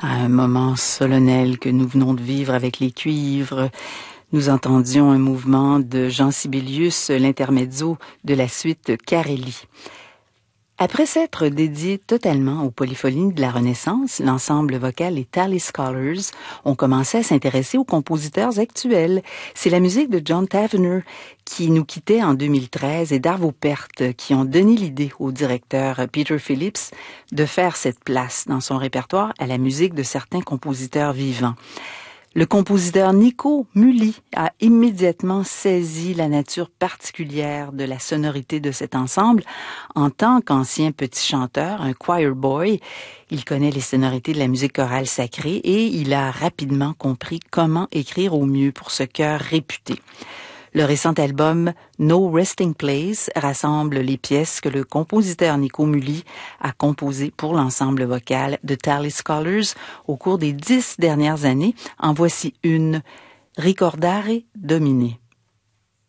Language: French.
À un moment solennel que nous venons de vivre avec les cuivres, nous entendions un mouvement de Jean Sibelius, l'intermezzo de la suite Carelli. Après s'être dédié totalement aux polyphonies de la Renaissance, l'ensemble vocal les Tally Scholars ont commencé à s'intéresser aux compositeurs actuels. C'est la musique de John Tavener qui nous quittait en 2013 et d'Arvo Pärt qui ont donné l'idée au directeur Peter Phillips de faire cette place dans son répertoire à la musique de certains compositeurs vivants. Le compositeur Nico Muhly a immédiatement saisi la nature particulière de la sonorité de cet ensemble. En tant qu'ancien petit chanteur, un choir boy, il connaît les sonorités de la musique chorale sacrée et il a rapidement compris comment écrire au mieux pour ce chœur réputé. Le récent album No Resting Place rassemble les pièces que le compositeur Nico Muhly a composées pour l'ensemble vocal de Tally Scholars au cours des 10 dernières années. En voici une, Ricordare Domine.